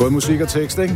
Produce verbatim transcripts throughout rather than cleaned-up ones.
Både musik og tekst, ikke?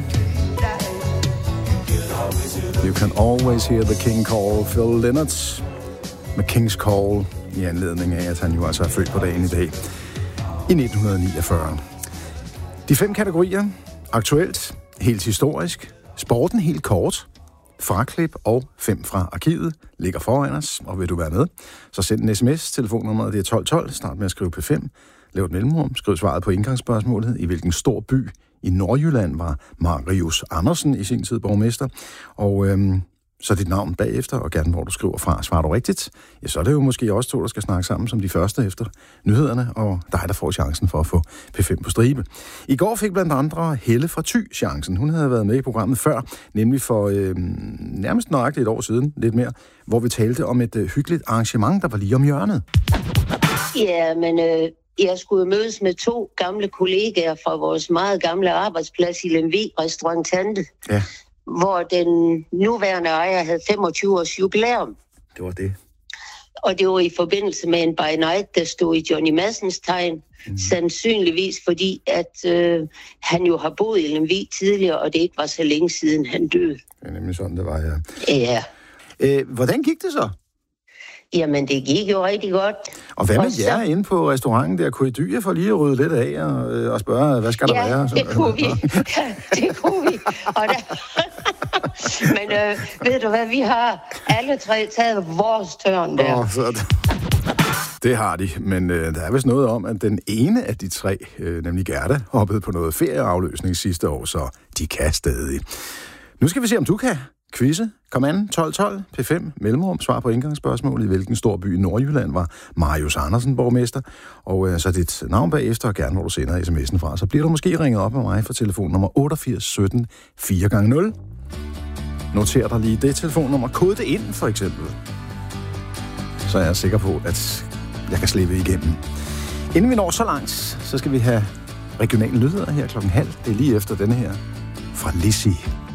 You can always hear the king call. Phil Lynott med King's Call i anledning af, at han jo altså er født på dagen i dag i nitten niogfyrre. De fem kategorier: aktuelt, helt historisk, sporten helt kort, fraklip og fem fra arkivet ligger foran os, og vil du være med, så send en sms. Telefonnummeret det er tolv tolv. Start med at skrive P fem. Lav et mellemrum. Skriv svaret på indgangsspørgsmålet. I hvilken stor by i Nordjylland var Marius Andersen i sin tid borgmester? Og øhm, så dit navn bagefter, og gerne hvor du skriver fra. Svarer du rigtigt, ja, så er det jo måske også to, der skal snakke sammen som de første efter nyhederne, og dig, der får chancen for at få P fem på stribe. I går fik blandt andre Helle fra Thy chancen. Hun havde været med i programmet før, nemlig for øh, nærmest nøjagtigt et år siden, lidt mere, hvor vi talte om et øh, hyggeligt arrangement, der var lige om hjørnet. Ja, men øh, jeg skulle mødes med to gamle kollegaer fra vores meget gamle arbejdsplads i Lemvig, Restaurant Tante. Ja. Hvor den nuværende ejer havde femogtyve års jubilæum. Det var det. Og det var i forbindelse med en by night, der stod i Johnny Madsens tegn. Mm. Sandsynligvis fordi, at øh, han jo har boet i Lemvig tidligere, og det ikke var så længe siden han døde. Det er nemlig sådan, det var, ja. Ja. Øh, hvordan gik det så? Jamen, det gik jo rigtig godt. Og hvad med og så... jer inde på restauranten der? Kunne I dyre for lige at rydde lidt af og, og spørge, hvad skal der ja, være? Ja, det kunne vi. Ja, det kunne vi. Og der... Men øh, ved du hvad, vi har alle tre taget vores tørn der. Oh, så det... det har de, men øh, der er vist noget om, at den ene af de tre, øh, nemlig Gerda, hoppede på noget ferieafløsning sidste år, så de kan stadig. Nu skal vi se, om du kan quizze. Kom an, tolv tolv, P fem, mellemrum, svar på indgangsspørgsmålet. I hvilken stor by i Nordjylland var Marius Andersen borgmester? Og øh, så dit navn bagefter, og gerne hvor du sender sms'en fra. Så bliver du måske ringet op af mig for telefon nummer otteogfirs sytten fire gange nul. Noter dig lige det telefonnummer. Kode det ind, for eksempel. Så er jeg sikker på, at jeg kan slippe igennem. Inden vi når så langt, så skal vi have regionale nyheder her klokken halv. Det er lige efter denne her fra Lissi.